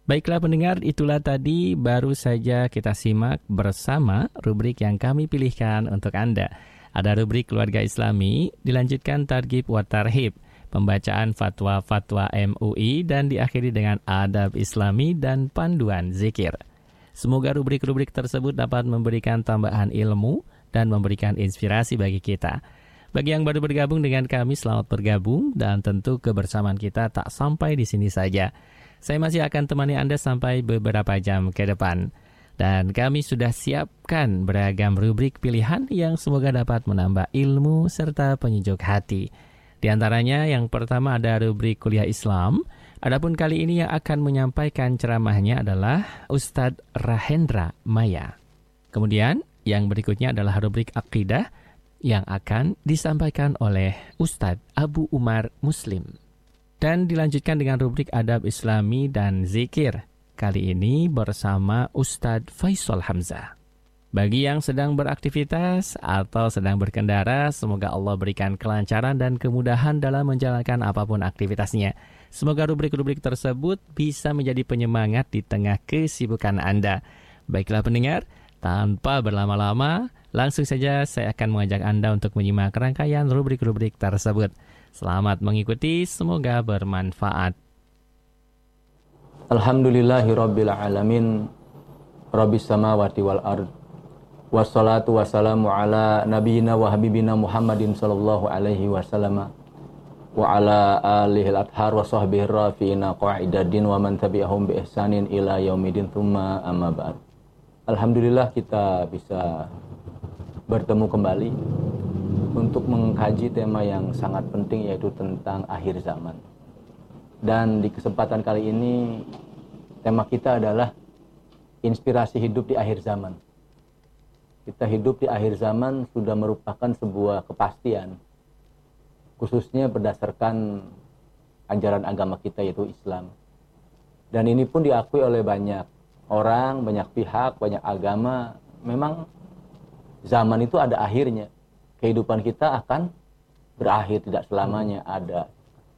Baiklah pendengar, itulah tadi baru saja kita simak bersama rubrik yang kami pilihkan untuk Anda. Ada rubrik Keluarga Islami, dilanjutkan Targhib wa Tarhib, pembacaan fatwa-fatwa MUI, dan diakhiri dengan adab Islami dan panduan zikir. Semoga rubrik-rubrik tersebut dapat memberikan tambahan ilmu dan memberikan inspirasi bagi kita. Bagi yang baru bergabung dengan kami, selamat bergabung, dan tentu kebersamaan kita tak sampai di sini saja. Saya masih akan temani Anda sampai beberapa jam ke depan. Dan kami sudah siapkan beragam rubrik pilihan yang semoga dapat menambah ilmu serta penyejuk hati. Di antaranya yang pertama ada rubrik Kuliah Islam. Adapun kali ini yang akan menyampaikan ceramahnya adalah Ustadz Rahendra Maya. Kemudian yang berikutnya adalah rubrik Akidah yang akan disampaikan oleh Ustadz Abu Umar Muslim. Dan dilanjutkan dengan rubrik Adab Islami dan Zikir. Kali ini bersama Ustadz Faisal Hamzah. Bagi yang sedang beraktivitas atau sedang berkendara, semoga Allah berikan kelancaran dan kemudahan dalam menjalankan apapun aktivitasnya. Semoga rubrik-rubrik tersebut bisa menjadi penyemangat di tengah kesibukan Anda. Baiklah pendengar, tanpa berlama-lama, langsung saja saya akan mengajak Anda untuk menyimak rangkaian rubrik-rubrik tersebut. Selamat mengikuti, semoga bermanfaat. Alhamdulillahirabbil alamin, Rabbis samawati wal ard. Wassalatu wassalamu ala nabiyyina wa habibina Muhammadin sallallahu alaihi wasallam wa ala alihi al-athhar wa sahbihi rafi'ina qa'idadin wa man tabi'ahum bi ihsanin ila yaumidin thumma amma ba'd. Alhamdulillah kita bisa bertemu kembali untuk mengkaji tema yang sangat penting, yaitu tentang akhir zaman. Dan di kesempatan kali ini tema kita adalah inspirasi hidup di akhir zaman. Kita hidup di akhir zaman sudah merupakan sebuah kepastian, khususnya berdasarkan ajaran agama kita, yaitu Islam. Dan ini pun diakui oleh banyak orang, banyak pihak, banyak agama. Memang zaman itu ada akhirnya. Kehidupan kita akan berakhir, tidak selamanya ada.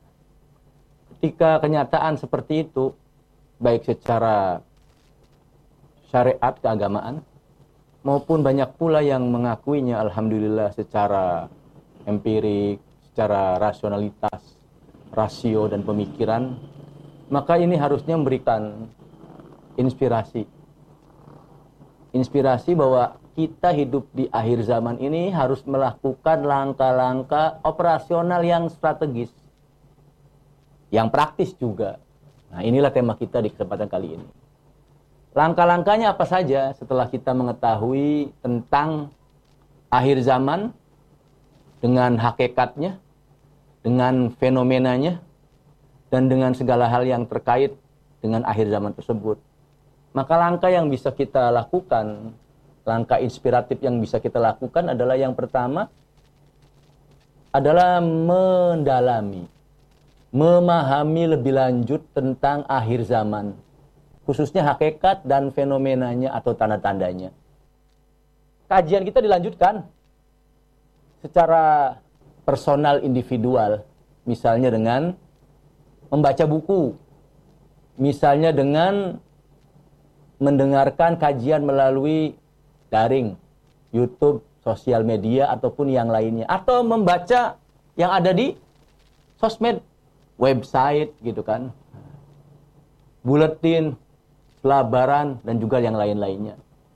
Ketika kenyataan seperti itu, baik secara syariat keagamaan, maupun banyak pula yang mengakuinya, alhamdulillah, secara empirik, secara rasionalitas, rasio dan pemikiran, maka ini harusnya memberikan inspirasi. Inspirasi bahwa kita hidup di akhir zaman ini harus melakukan langkah-langkah operasional yang strategis, yang praktis juga. Nah, inilah tema kita di kesempatan kali ini. Langkah-langkahnya apa saja setelah kita mengetahui tentang akhir zaman dengan hakikatnya, dengan fenomenanya, dan dengan segala hal yang terkait dengan akhir zaman tersebut. Maka langkah yang bisa kita lakukan, langkah inspiratif yang bisa kita lakukan adalah yang pertama adalah mendalami, memahami lebih lanjut tentang akhir zaman, khususnya hakikat dan fenomenanya atau tanda-tandanya. Kajian kita dilanjutkan secara personal individual, misalnya dengan membaca buku, misalnya dengan mendengarkan kajian melalui daring, YouTube, sosial media, ataupun yang lainnya. Atau membaca yang ada di sosmed, website gitu kan, buletin, pelabaran, dan juga yang lain-lainnya.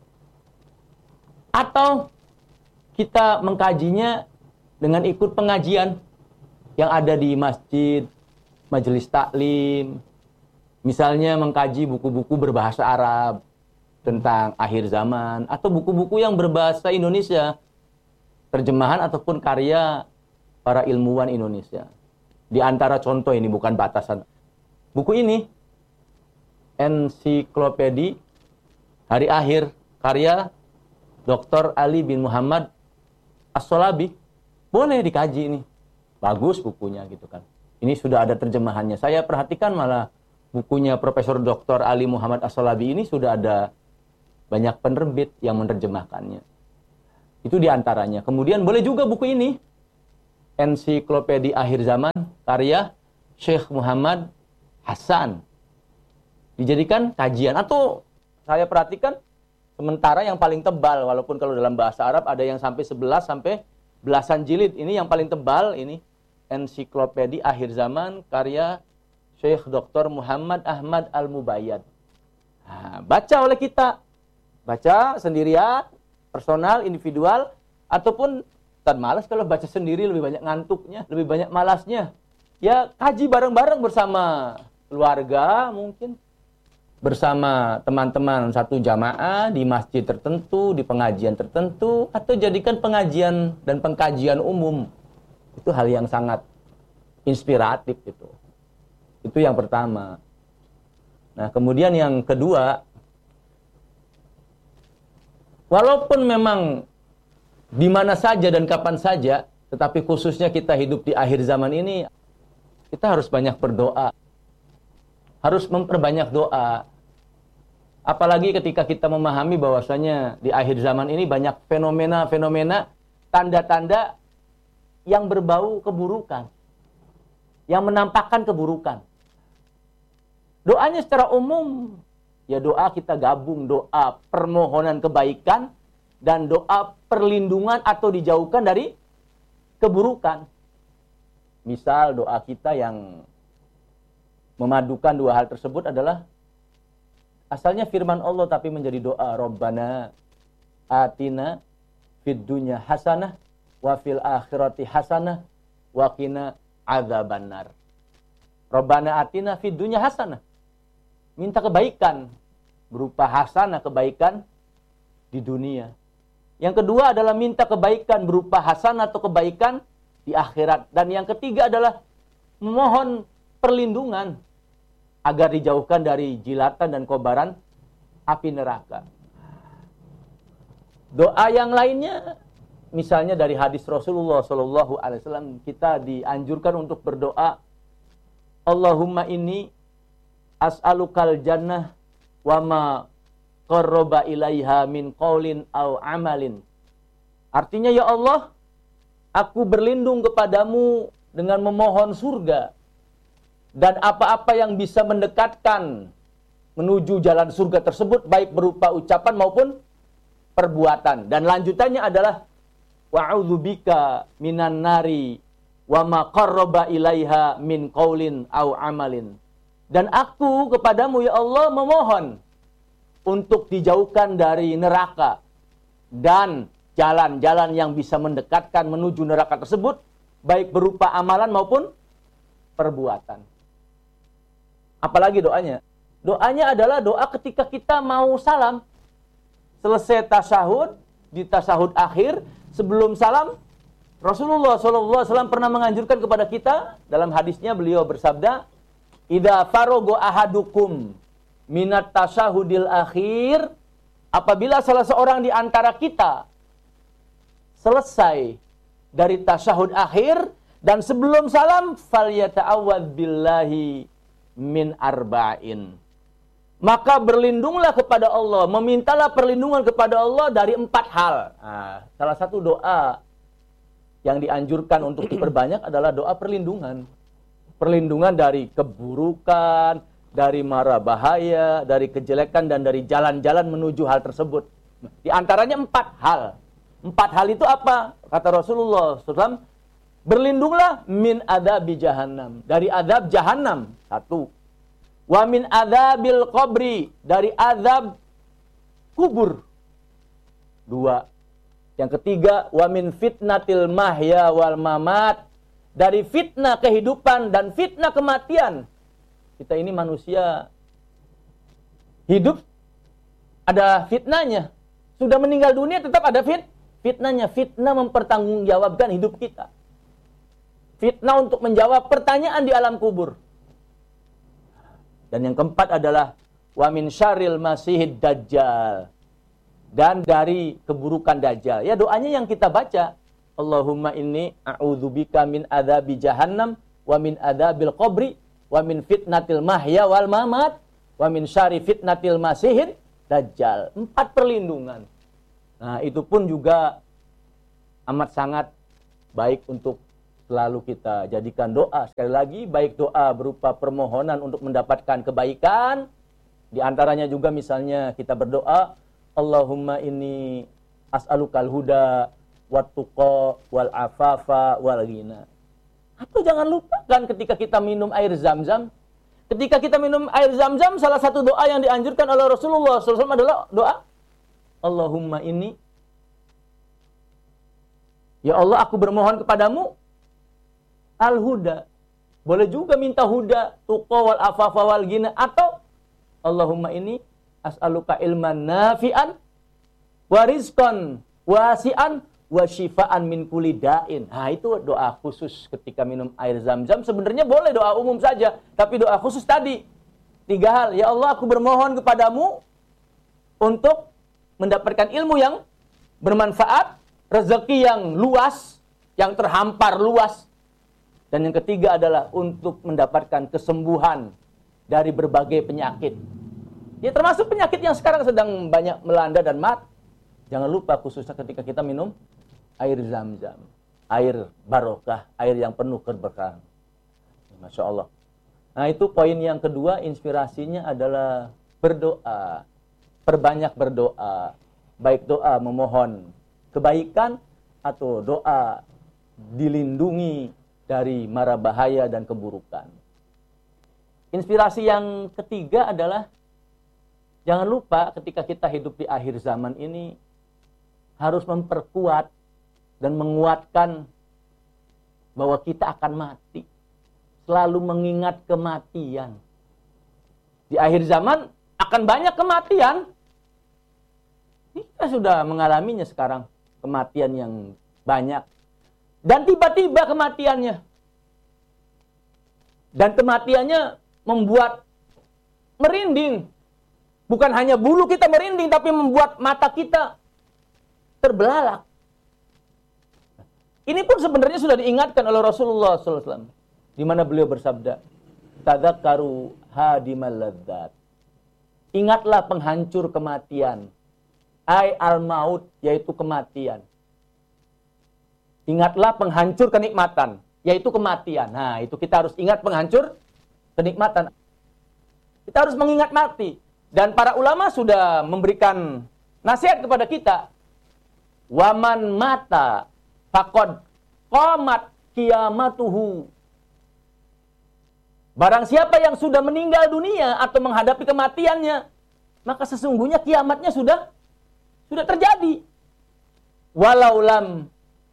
Atau kita mengkajinya dengan ikut pengajian yang ada di masjid, majelis taklim, misalnya mengkaji buku-buku berbahasa Arab tentang akhir zaman, atau buku-buku yang berbahasa Indonesia, terjemahan ataupun karya para ilmuwan Indonesia. Di antara contoh ini, bukan batasan. Buku ini, Ensiklopedia Hari Akhir, karya Dr. Ali bin Muhammad As-Solabi, boleh dikaji ini. Bagus bukunya gitu kan. Ini sudah ada terjemahannya. Saya perhatikan malah bukunya Profesor Dr. Ali Muhammad As-Solabi ini sudah ada banyak penerbit yang menerjemahkannya. Itu diantaranya. Kemudian boleh juga buku ini, Ensiklopedia Akhir Zaman, karya Syekh Muhammad Hasan. dijadikan kajian. Atau saya perhatikan sementara yang paling tebal, walaupun kalau dalam bahasa Arab ada yang sampai 11 sampai belasan jilid. Ini yang paling tebal, ini Ensiklopedia Akhir Zaman karya Syekh Dr. Muhammad Ahmad Al-Mubayyad. Nah, baca oleh kita. Baca sendirian, personal, individual, ataupun tan malas kalau baca sendiri, lebih banyak ngantuknya, lebih banyak malasnya. Ya, kaji bareng-bareng bersama keluarga mungkin. Bersama teman-teman satu jamaah di masjid tertentu, di pengajian tertentu, atau jadikan pengajian dan pengkajian umum. Itu hal yang sangat inspiratif itu. Itu yang pertama. Nah, kemudian yang kedua, walaupun memang di mana saja dan kapan saja, tetapi khususnya kita hidup di akhir zaman ini, kita harus banyak berdoa. Harus memperbanyak doa. Apalagi ketika kita memahami bahwasanya di akhir zaman ini banyak fenomena-fenomena, tanda-tanda yang berbau keburukan, yang menampakkan keburukan. Doanya secara umum, ya doa kita gabung, doa permohonan kebaikan dan doa perlindungan atau dijauhkan dari keburukan. Misal doa kita yang memadukan dua hal tersebut adalah asalnya firman Allah tapi menjadi doa, Rabbana atina fid dunya hasanah wa fil akhirati hasanah wa qina adzabannar. Rabbana atina fid dunya hasanah. Minta kebaikan berupa hasanah, kebaikan di dunia. Yang kedua adalah minta kebaikan berupa hasanah atau kebaikan di akhirat. Dan yang ketiga adalah memohon perlindungan agar dijauhkan dari jilatan dan kobaran api neraka. Doa yang lainnya, misalnya dari hadis Rasulullah SAW, kita dianjurkan untuk berdoa, Allahumma inni as'alukal jannah wa ma qarraba ilaiha min qaulin au amalin. Artinya, ya Allah, aku berlindung kepadamu dengan memohon surga dan apa-apa yang bisa mendekatkan menuju jalan surga tersebut, baik berupa ucapan maupun perbuatan. Dan lanjutannya adalah wa'udzubika minan nari wa ma qarraba ilaiha min qaulin au amalin. Dan aku kepadamu ya Allah memohon untuk dijauhkan dari neraka dan jalan-jalan yang bisa mendekatkan menuju neraka tersebut, baik berupa amalan maupun perbuatan. Apalagi doanya? Doanya adalah doa ketika kita mau salam. Selesai tasyahud, di tasyahud akhir, sebelum salam, Rasulullah SAW pernah menganjurkan kepada kita, dalam hadisnya beliau bersabda, Idza farogo ahadukum minat tasyahudil akhir, apabila salah seorang di antara kita selesai dari tasyahud akhir, dan sebelum salam, falyata'awwadz billahi min arba'in. Maka berlindunglah kepada Allah, memintalah perlindungan kepada Allah dari 4 hal. Nah, salah satu doa yang dianjurkan untuk diperbanyak adalah doa perlindungan. Perlindungan dari keburukan, dari mara bahaya, dari kejelekan, dan dari jalan-jalan menuju hal tersebut. Di antaranya 4 hal. 4 hal itu apa? Kata Rasulullah SAW, berlindunglah min adzabi jahannam, dari azab jahannam. 1. Wa min adzabil qabri, dari azab kubur. 2. Yang ketiga, wa min fitnatil mahya wal mamat, dari fitnah kehidupan dan fitnah kematian. Kita ini manusia hidup ada fitnahnya. Sudah meninggal dunia tetap ada fitnahnya. Fitnah mempertanggungjawabkan hidup kita. Fitnah untuk menjawab pertanyaan di alam kubur. Dan yang keempat adalah wa min syarril masihid dajjal, dan dari keburukan dajjal. Ya, doanya yang kita baca, Allahumma inni a'udzubika min adzabi jahannam wa min adzabil qabri wa min fitnatil mahya wal mamat wa min syarri fitnatil masihid dajjal. 4 perlindungan. Nah, itu pun juga amat sangat baik untuk selalu kita jadikan doa. Sekali lagi, baik doa berupa permohonan untuk mendapatkan kebaikan, Di antaranya juga misalnya kita berdoa, Allahumma inni as'alukal huda wat tuqa wal afafa wal ghina. Atau jangan lupakan ketika kita minum air Zam-Zam. Ketika kita minum air Zam-Zam, salah satu doa yang dianjurkan oleh Rasulullah SAW adalah doa Allahumma inni, ya Allah, aku bermohon kepadamu al-huda. Boleh juga minta huda, tuqa wal afafa wal ghina, atau Allahumma inni as'aluka ilman nafi'an wa rizqan wasi'an wa syifaan min kulli da'in. Nah, itu doa khusus ketika minum air Zam-Zam. Sebenarnya boleh doa umum saja, tapi doa khusus tadi 3 hal. Ya Allah, aku bermohon kepadamu untuk mendapatkan ilmu yang bermanfaat, rezeki yang luas, yang terhampar luas. Dan yang ketiga adalah untuk mendapatkan kesembuhan dari berbagai penyakit. Ya, termasuk penyakit yang sekarang sedang banyak melanda dan jangan lupa khususnya ketika kita minum air Zam-Zam, air barokah, air yang penuh keberkahan. Masya Allah. Nah, itu poin yang kedua, inspirasinya adalah berdoa. Perbanyak berdoa. Baik doa memohon kebaikan atau doa dilindungi dari mara bahaya dan keburukan. Inspirasi yang ketiga adalah jangan lupa ketika kita hidup di akhir zaman ini harus memperkuat dan menguatkan bahwa kita akan mati. Selalu mengingat kematian. Di akhir zaman akan banyak kematian. Kita sudah mengalaminya sekarang. Kematian yang banyak. Dan tiba-tiba kematiannya. Dan kematiannya membuat merinding. Bukan hanya bulu kita merinding, tapi membuat mata kita terbelalak. Ini pun sebenarnya sudah diingatkan oleh Rasulullah SAW. Di mana beliau bersabda, tadzakkaru hadimal ladzat. Ingatlah penghancur kematian. Ai al-maut, yaitu kematian. Ingatlah penghancur kenikmatan, yaitu kematian. Nah, itu kita harus ingat penghancur kenikmatan. Kita harus mengingat mati. Dan para ulama sudah memberikan nasihat kepada kita. Waman mata faqad qamat qiyamatuhu. Barang siapa yang sudah meninggal dunia atau menghadapi kematiannya, maka sesungguhnya kiamatnya sudah terjadi. Walau lam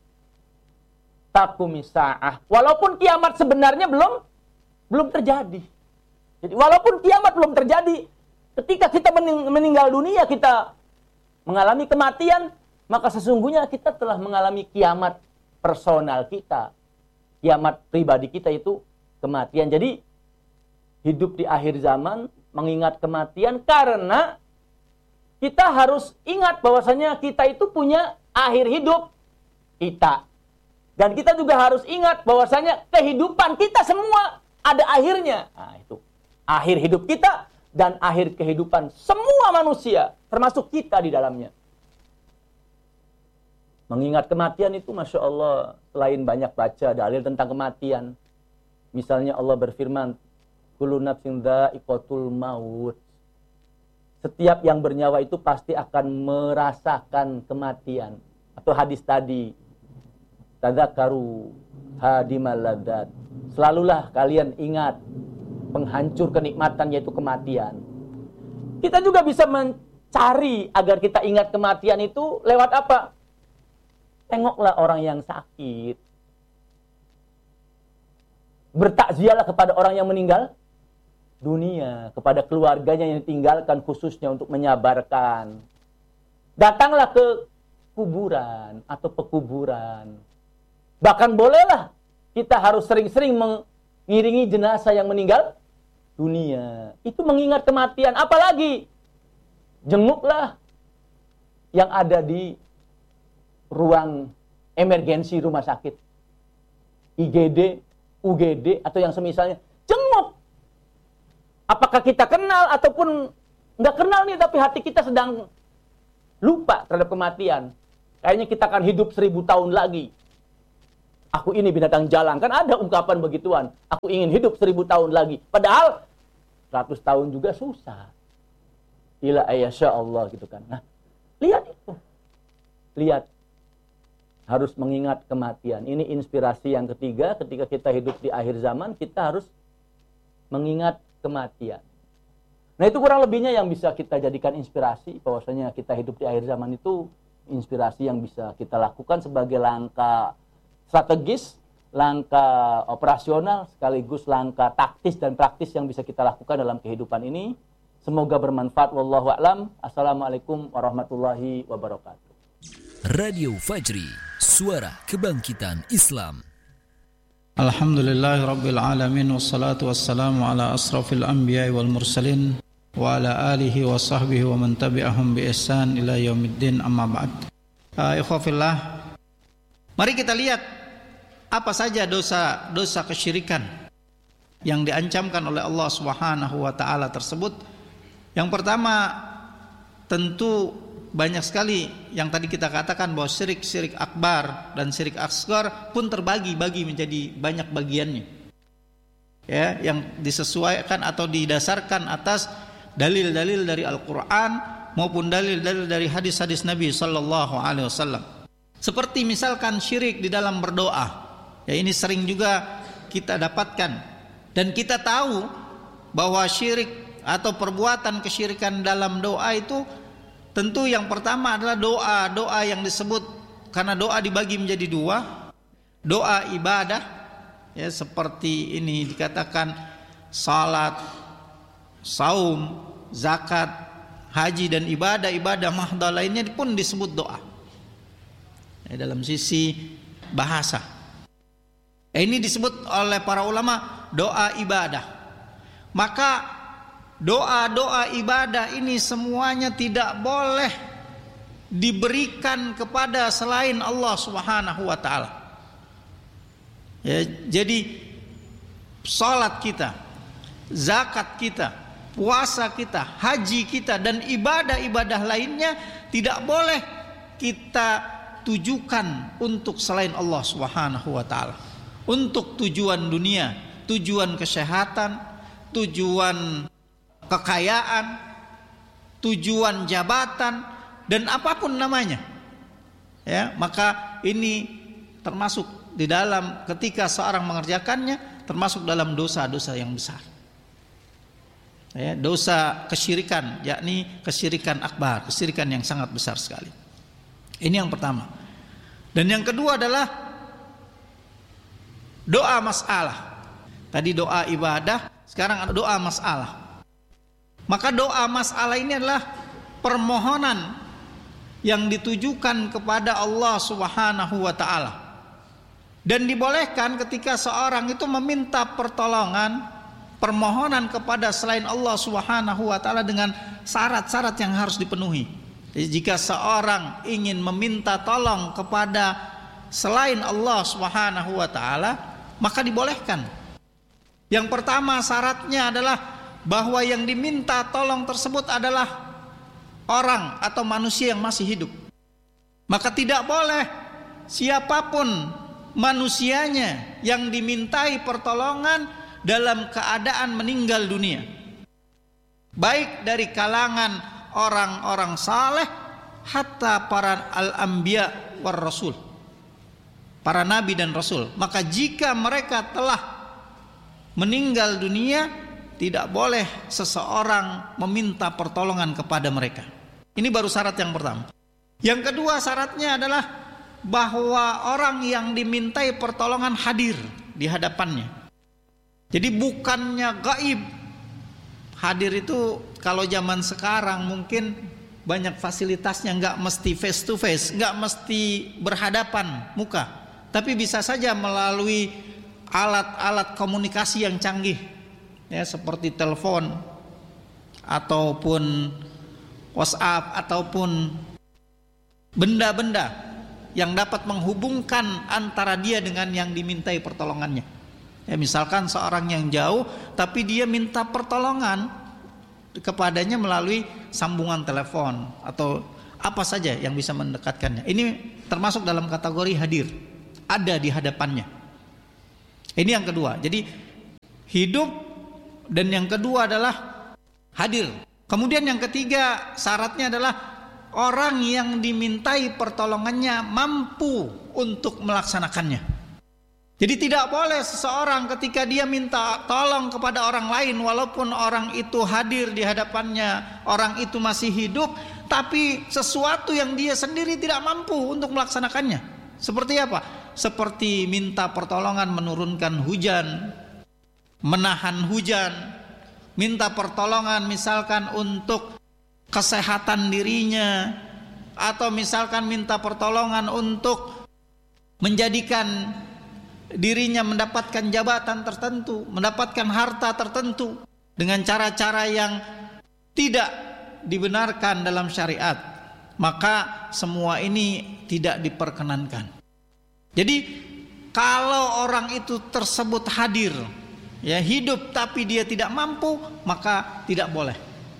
taqumis sa'ah. Walaupun kiamat sebenarnya belum terjadi. Jadi walaupun kiamat belum terjadi, ketika kita meninggal dunia, kita mengalami kematian, maka sesungguhnya kita telah mengalami kiamat personal kita. Kiamat pribadi kita itu kematian. Jadi hidup di akhir zaman mengingat kematian karena kita harus ingat bahwasanya kita itu punya akhir hidup kita. Dan kita juga harus ingat bahwasanya kehidupan kita semua ada akhirnya. Nah, itu akhir hidup kita dan akhir kehidupan semua manusia, termasuk kita di dalamnya. Mengingat kematian itu, Masya Allah, selain banyak baca dalil tentang kematian. Misalnya Allah berfirman, kullu nafsin dha'iqatul maut. Setiap yang bernyawa itu pasti akan merasakan kematian. Atau hadis tadi, tadzakkaru hadimal ladzat. Selalulah kalian ingat penghancur kenikmatan, yaitu kematian. Kita juga bisa mencari agar kita ingat kematian itu lewat apa? Tengoklah orang yang sakit. Bertakziahlah kepada orang yang meninggal dunia, kepada keluarganya yang ditinggalkan khususnya untuk menyabarkan. Datanglah ke kuburan atau pekuburan. Bahkan bolehlah kita harus sering-sering mengiringi jenazah yang meninggal dunia. Itu mengingat kematian. Apalagi jenguklah yang ada di ruang emergensi rumah sakit, IGD, UGD, atau yang semisalnya. Jenguk. Apakah kita kenal ataupun nggak kenal nih, tapi hati kita sedang lupa terhadap kematian. Kayaknya kita akan hidup 1000 tahun lagi. Aku ini binatang jalan. Kan ada ungkapan begituan. Aku ingin hidup 1000 tahun lagi. Padahal 100 tahun juga susah. ila ayyasha Allah gitu kan. Nah, lihat itu. Lihat. Harus mengingat kematian. Ini inspirasi yang ketiga, ketika kita hidup di akhir zaman, kita harus mengingat kematian. Nah, itu kurang lebihnya yang bisa kita jadikan inspirasi, bahwasanya kita hidup di akhir zaman itu inspirasi yang bisa kita lakukan sebagai langkah strategis, langkah operasional, sekaligus langkah taktis dan praktis yang bisa kita lakukan dalam kehidupan ini. Semoga bermanfaat. Wallahu a'lam. Assalamualaikum warahmatullahi wabarakatuh. Radio Fajri, suara kebangkitan Islam. Alhamdulillahirabbil alamin wassalatu wassalamu ala asrafil anbiya'i wal mursalin wa ala alihi wa sahbihi wa man tabi'ahum bi ihsan ila yaumiddin, amma ba'd. Ikhwafillah, mari kita lihat apa saja dosa kesyirikan yang diancamkan oleh Allah Subhanahu wa taala tersebut. Yang pertama, tentu banyak sekali yang tadi kita katakan bahwa syirik akbar dan syirik asghar pun terbagi menjadi banyak bagiannya. Ya, yang disesuaikan atau didasarkan atas dalil-dalil dari Al-Qur'an maupun dalil-dalil dari hadis-hadis Nabi sallallahu alaihi wasallam. Seperti misalkan syirik di dalam berdoa. Ya, ini sering juga kita dapatkan dan kita tahu bahwa syirik atau perbuatan kesyirikan dalam doa itu tentu yang pertama adalah doa yang disebut, karena doa dibagi menjadi dua, doa ibadah, ya, seperti ini dikatakan salat, saum, zakat, haji dan ibadah mahdah lainnya pun disebut doa. Ya, dalam sisi bahasa, ini disebut oleh para ulama doa ibadah. Maka doa ibadah ini semuanya tidak boleh diberikan kepada selain Allah Subhanahu wa taala. Ya, jadi salat kita, zakat kita, puasa kita, haji kita dan ibadah-ibadah lainnya tidak boleh kita tujukan untuk selain Allah Subhanahu wa taala. Untuk tujuan dunia, tujuan kesehatan, tujuan kekayaan, tujuan jabatan dan apapun namanya. Ya, maka ini termasuk di dalam ketika seorang mengerjakannya, termasuk dalam dosa-dosa yang besar. Ya, dosa kesyirikan, yakni kesyirikan akbar, kesyirikan yang sangat besar sekali. Ini yang pertama. Dan yang kedua adalah doa masalah. Tadi doa ibadah, sekarang ada doa masalah. Maka doa masalah ini adalah permohonan yang ditujukan kepada Allah Subhanahu wa taala. Dan dibolehkan ketika seorang itu meminta pertolongan, permohonan kepada selain Allah Subhanahu wa taala dengan syarat-syarat yang harus dipenuhi. Jadi jika seorang ingin meminta tolong kepada selain Allah Subhanahu wa taala, maka dibolehkan. Yang pertama syaratnya adalah bahwa yang diminta tolong tersebut adalah orang atau manusia yang masih hidup. Maka tidak boleh siapapun manusianya yang dimintai pertolongan dalam keadaan meninggal dunia, baik dari kalangan orang-orang saleh hatta para al-anbiya war rasul, para nabi dan rasul. Maka jika mereka telah meninggal dunia, tidak boleh seseorang meminta pertolongan kepada mereka. Ini baru syarat yang pertama. Yang kedua syaratnya adalah bahwa orang yang dimintai pertolongan hadir di hadapannya. Jadi bukannya gaib. Hadir itu kalau zaman sekarang mungkin banyak fasilitasnya, nggak mesti face to face, nggak mesti berhadapan muka, tapi bisa saja melalui alat-alat komunikasi yang canggih. Ya, seperti telepon ataupun WhatsApp ataupun benda-benda yang dapat menghubungkan antara dia dengan yang dimintai pertolongannya. Ya, misalkan seorang yang jauh tapi dia minta pertolongan kepadanya melalui sambungan telepon atau apa saja yang bisa mendekatkannya. Ini termasuk dalam kategori hadir, ada di hadapannya. Ini yang kedua. Jadi hidup. Dan yang kedua adalah hadir. Kemudian yang ketiga, syaratnya adalah orang yang dimintai pertolongannya mampu untuk melaksanakannya. Jadi tidak boleh seseorang ketika dia minta tolong kepada orang lain, walaupun orang itu hadir di hadapannya, orang itu masih hidup, tapi sesuatu yang dia sendiri tidak mampu untuk melaksanakannya. Seperti apa? Seperti minta pertolongan menurunkan hujan, menahan hujan, minta pertolongan misalkan untuk kesehatan dirinya, atau misalkan minta pertolongan untuk menjadikan dirinya mendapatkan jabatan tertentu, mendapatkan harta tertentu dengan cara-cara yang tidak dibenarkan dalam syariat, maka semua ini tidak diperkenankan. Jadi kalau orang itu tersebut hadir, ya hidup tapi dia tidak mampu, maka tidak boleh.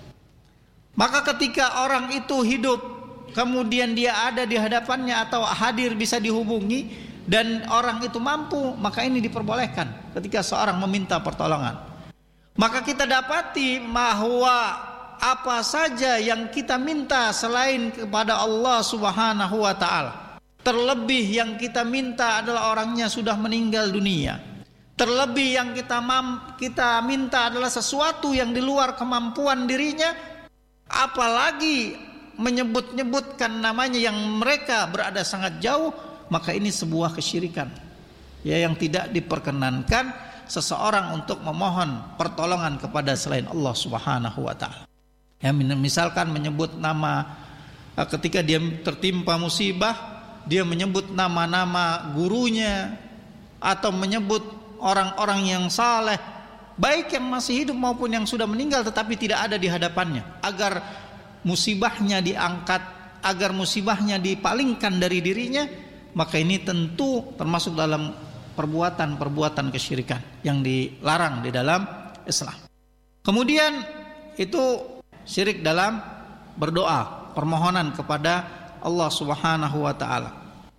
Maka ketika orang itu hidup, kemudian dia ada di hadapannya atau hadir bisa dihubungi, dan orang itu mampu, maka ini diperbolehkan ketika seorang meminta pertolongan. Maka kita dapati bahwa apa saja yang kita minta selain kepada Allah Subhanahu wa ta'ala, terlebih yang kita minta adalah orangnya sudah meninggal dunia, terlebih yang kita minta adalah sesuatu yang di luar kemampuan dirinya, apalagi menyebut-nyebutkan namanya yang mereka berada sangat jauh, maka ini sebuah kesyirikan, ya, yang tidak diperkenankan seseorang untuk memohon pertolongan kepada selain Allah Subhanahu wa ta'ala. Ya, misalkan menyebut nama, ketika dia tertimpa musibah, dia menyebut nama-nama gurunya, atau menyebut orang-orang yang saleh, baik yang masih hidup maupun yang sudah meninggal tetapi tidak ada di hadapannya, agar musibahnya diangkat, agar musibahnya dipalingkan dari dirinya, maka ini tentu termasuk dalam perbuatan-perbuatan kesyirikan yang dilarang di dalam Islam. Kemudian itu syirik dalam berdoa, permohonan kepada Allah Subhanahu wa ta'ala.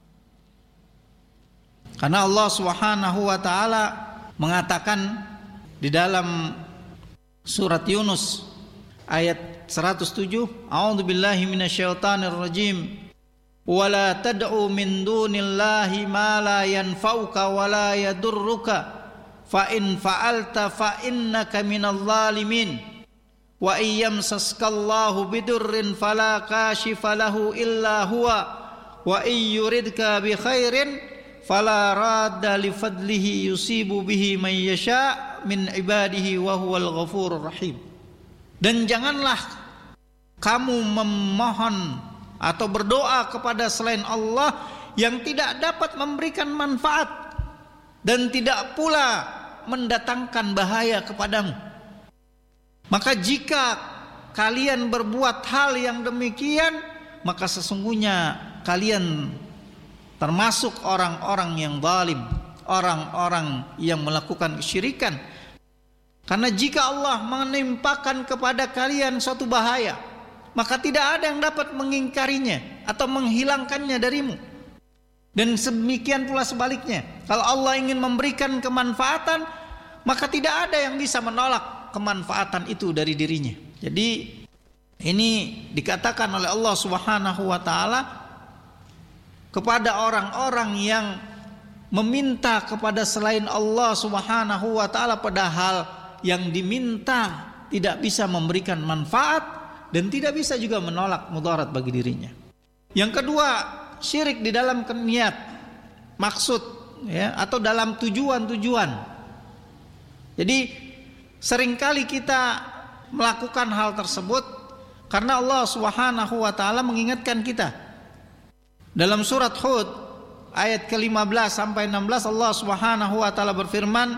Karena Allah Subhanahu wa ta'ala mengatakan di dalam surat Yunus ayat 107, A'udzubillahi minasyaitonir rajim. Wala tad'u min dunillahi ma la yanfa'uka wa la yadurruka fa in fa'alta fa innaka minadh dhalimin wa iyyamsaskallahu bidurrin fala kashifa lahu illa huwa wa iyyuridka bi khairin fala radda li fadlihi yusibu bihi man yasha min ibadihi wa huwal ghafurur rahim. Dan janganlah kamu memohon atau berdoa kepada selain Allah yang tidak dapat memberikan manfaat dan tidak pula mendatangkan bahaya kepadamu. Maka jika kalian berbuat hal yang demikian, maka sesungguhnya kalian termasuk orang-orang yang zalim, orang-orang yang melakukan kesyirikan. Karena jika Allah menimpakan kepada kalian suatu bahaya, maka tidak ada yang dapat mengingkarinya atau menghilangkannya darimu. Dan demikian pula sebaliknya, kalau Allah ingin memberikan kemanfaatan, maka tidak ada yang bisa menolak kemanfaatan itu dari dirinya. Jadi ini dikatakan oleh Allah Subhanahu wa ta'ala kepada orang-orang yang meminta kepada selain Allah Subhanahu wa ta'ala, padahal yang diminta tidak bisa memberikan manfaat dan tidak bisa juga menolak mudarat bagi dirinya. Yang kedua, syirik di dalam niat, maksud, ya, atau dalam tujuan-tujuan. Jadi seringkali kita melakukan hal tersebut karena Allah Subhanahu wa ta'ala mengingatkan kita. Dalam surat Hud ayat ke-15 sampai 16 Allah Subhanahu wa ta'ala berfirman,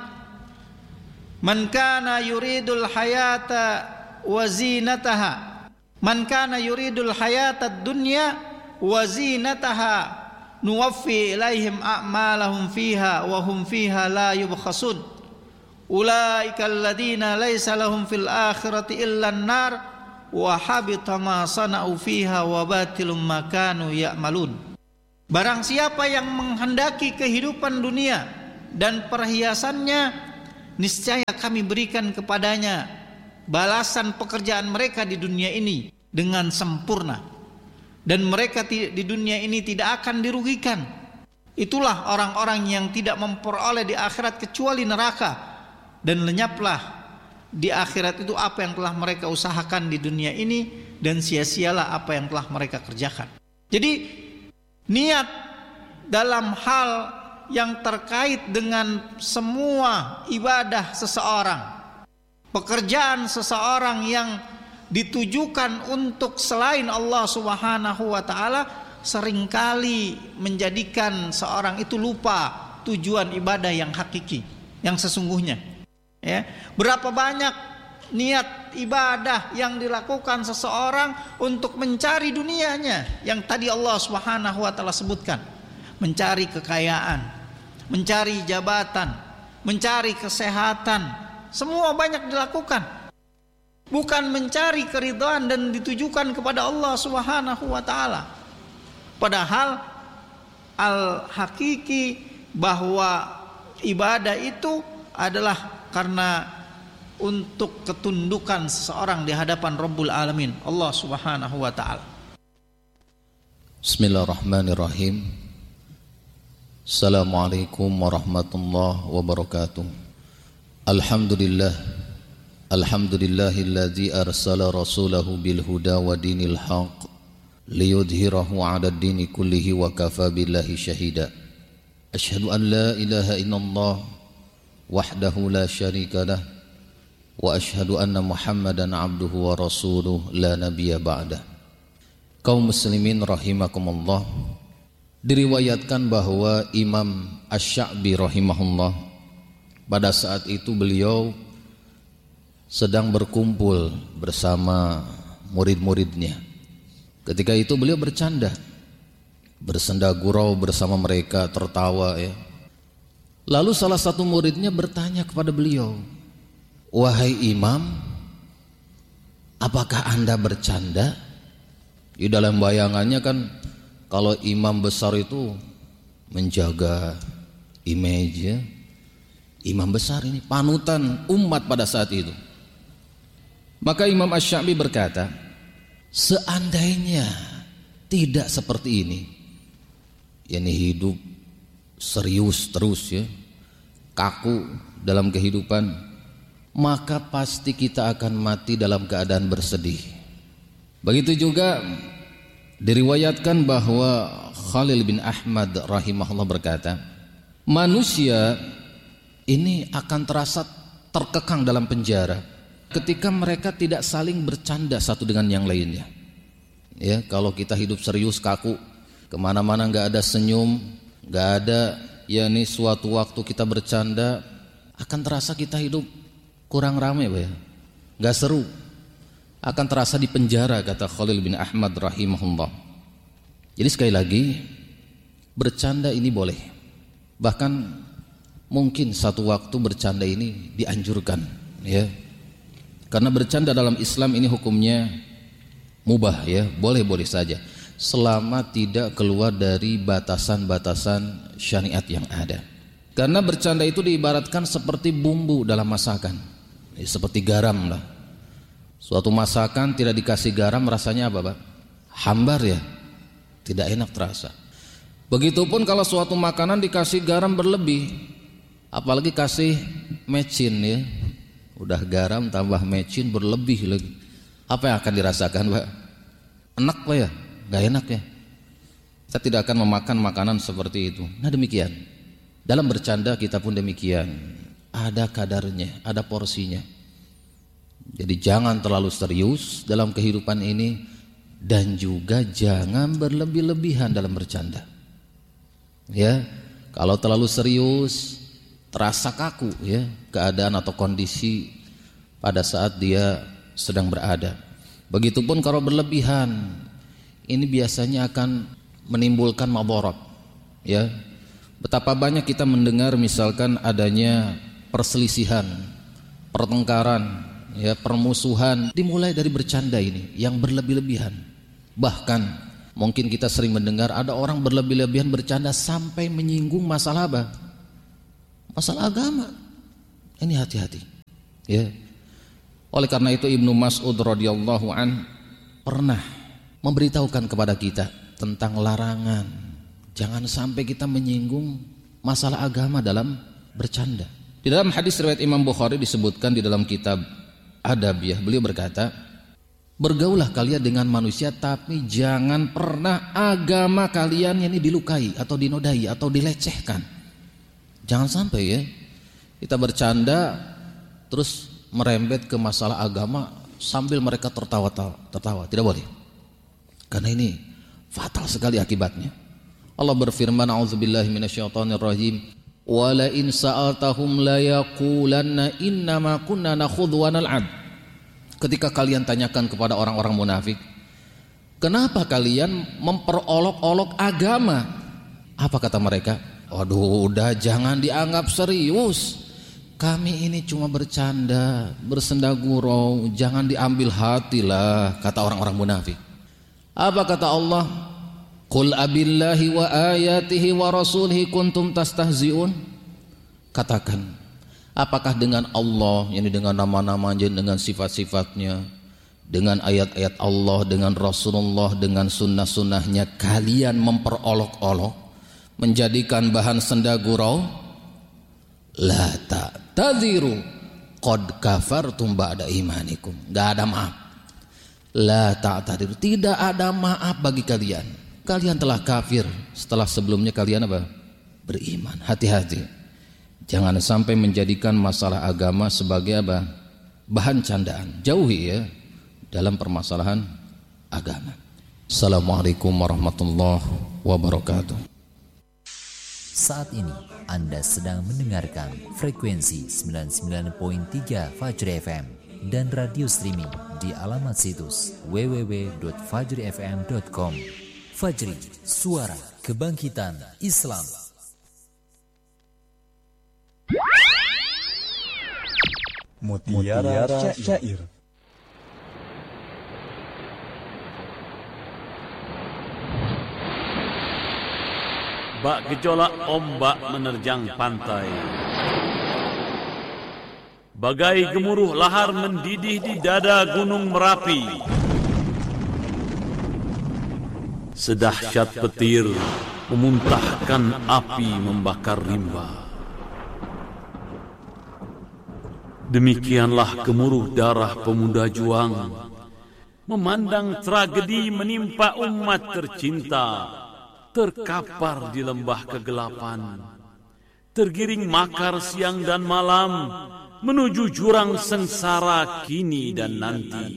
"Man kana yuridul hayata wa zinataha Man kana yuridul hayatad dunya wa zinataha nuwaffi ilaihim a'malahum fiha wa hum fiha la yubkhasun ulaika alladziina laisa lahum fil akhirati illa an-nar wa habita ma sana'u fiha wa batilum ma kanu ya'malun." Barang siapa yang menghendaki kehidupan dunia dan perhiasannya, niscaya kami berikan kepadanya balasan pekerjaan mereka di dunia ini dengan sempurna, dan mereka di dunia ini tidak akan dirugikan. Itulah orang-orang yang tidak memperoleh di akhirat kecuali neraka, dan lenyaplah di akhirat itu apa yang telah mereka usahakan di dunia ini, dan sia-sialah apa yang telah mereka kerjakan. Jadi niat dalam hal yang terkait dengan semua ibadah seseorang, pekerjaan seseorang yang ditujukan untuk selain Allah Subhanahu wa taala, seringkali menjadikan seorang itu lupa tujuan ibadah yang hakiki, yang sesungguhnya. Ya, berapa banyak niat ibadah yang dilakukan seseorang untuk mencari dunianya, yang tadi Allah Subhanahu wa taala sebutkan. Mencari kekayaan, mencari jabatan, mencari kesehatan, semua banyak dilakukan. Bukan mencari keridhaan dan ditujukan kepada Allah Subhanahu wa taala. Padahal al-hakiki bahwa ibadah itu adalah karena untuk ketundukan seseorang di hadapan Rabbul Alamin, Allah Subhanahu wa taala. Bismillahirrahmanirrahim. Assalamualaikum warahmatullahi wabarakatuh. Alhamdulillahilladzi arsala rasulahu bil huda wa dinil haq liyudhhirahu 'ala ad-dini kullihi wa kafa billahi syahida. Asyhadu an la ilaha illallah wahdahu la syarika lah wa asyhadu anna Muhammadan 'abduhu wa rasuluhu la nabiyya ba'dah. Kaum muslimin rahimakumullah, diriwayatkan bahwa Imam Asy-Sya'bi rahimahullah pada saat itu beliau sedang berkumpul bersama murid-muridnya. Ketika itu beliau bercanda, bersenda gurau bersama mereka, tertawa ya. Lalu salah satu muridnya bertanya kepada beliau, "Wahai Imam, apakah Anda bercanda?" Di dalam bayangannya kan kalau imam besar itu menjaga image ya. Imam besar ini panutan umat pada saat itu. Maka Imam Asy-Sya'bi berkata, seandainya tidak seperti ini, yakni hidup serius terus ya, kaku dalam kehidupan, maka pasti kita akan mati dalam keadaan bersedih. Begitu juga diriwayatkan bahwa Khalil bin Ahmad rahimahullah berkata, manusia ini akan terasa terkekang dalam penjara ketika mereka tidak saling bercanda satu dengan yang lainnya. Ya, kalau kita hidup serius kaku, kemana-mana nggak ada senyum, nggak ada yakni suatu waktu kita bercanda, akan terasa kita hidup kurang ramai, ya, nggak seru. Akan terasa di penjara, kata Khalil bin Ahmad rahimahullah. Jadi sekali lagi, bercanda ini boleh. Bahkan mungkin satu waktu bercanda ini dianjurkan, ya. Karena bercanda dalam Islam ini hukumnya mubah, ya, boleh-boleh saja, selama tidak keluar dari batasan-batasan syariat yang ada. Karena bercanda itu diibaratkan seperti bumbu dalam masakan, ya, seperti garam lah. Suatu masakan tidak dikasih garam rasanya apa, Pak? Hambar, ya, tidak enak terasa. Begitupun kalau suatu makanan dikasih garam berlebih, apalagi kasih mecin, ya, udah garam tambah mecin berlebih lagi, apa yang akan dirasakan, Pak? Enak, Pak, ya? Gak enak, ya. Kita tidak akan memakan makanan seperti itu. Nah demikian, dalam bercanda kita pun demikian, ada kadarnya, ada porsinya. Jadi jangan terlalu serius dalam kehidupan ini, dan juga jangan berlebih-lebihan dalam bercanda. Ya, kalau terlalu serius terasa kaku, ya, keadaan atau kondisi pada saat dia sedang berada. Begitupun kalau berlebihan, ini biasanya akan menimbulkan madharat, ya. Betapa banyak kita mendengar misalkan adanya perselisihan, pertengkaran, ya, permusuhan dimulai dari bercanda ini yang berlebih-lebihan. Bahkan mungkin kita sering mendengar ada orang berlebih-lebihan bercanda sampai menyinggung masalah apa? Masalah agama. Ini hati-hati, ya. Oleh karena itu Ibnu Mas'ud radhiyallahu an pernah memberitahukan kepada kita tentang larangan jangan sampai kita menyinggung masalah agama dalam bercanda. Di dalam hadis riwayat Imam Bukhari disebutkan di dalam kitab Adabiyah, beliau berkata, bergaulah kalian dengan manusia tapi jangan pernah agama kalian ini dilukai atau dinodai atau dilecehkan. Jangan sampai ya kita bercanda terus merembet ke masalah agama sambil mereka tertawa. Tidak boleh. Karena ini fatal sekali akibatnya. Allah berfirman, a'udzubillahi minasyaitonirrajim, wa la in sa'altahum la yaqulanna innama kunna nakhudhu wa nal'ab. Ketika kalian tanyakan kepada orang-orang munafik, kenapa kalian memperolok-olok agama? Apa kata mereka? Waduh, udah jangan dianggap serius. Kami ini cuma bercanda, bersenda gurau, jangan diambil hatilah, kata orang-orang munafik. Apa kata Allah? Qul abillahi wa ayatihi wa rasulihi kuntum tastahzi'un. Katakan, apakah dengan Allah, yakni dengan nama-namanya, dengan sifat-sifatnya, dengan ayat-ayat Allah, dengan Rasulullah, dengan sunnah-sunnahnya kalian memperolok-olok, menjadikan bahan senda gurau? La ta'tadhiru qad kafartum ba'da imanikum. Enggak ada maaf. La ta'tadhiru, tidak ada maaf bagi kalian. Kalian telah kafir setelah sebelumnya kalian apa? Beriman. Hati-hati. Jangan sampai menjadikan masalah agama sebagai apa? Bahan candaan. Jauhi ya dalam permasalahan agama. Assalamualaikum warahmatullahi wabarakatuh. Saat ini Anda sedang mendengarkan frekuensi 99.3 Fajri FM dan radio streaming di alamat situs www.fajrifm.com. Fajri, suara kebangkitan Islam. Mutiara Syair. Bak gejolak ombak menerjang pantai, bagai gemuruh lahar mendidih di dada gunung Merapi. Sedahsyat petir memuntahkan api membakar rimba. Demikianlah gemuruh darah pemuda juang, memandang tragedi menimpa umat tercinta, terkapar di lembah kegelapan, tergiring makar siang dan malam, menuju jurang sengsara kini dan nanti.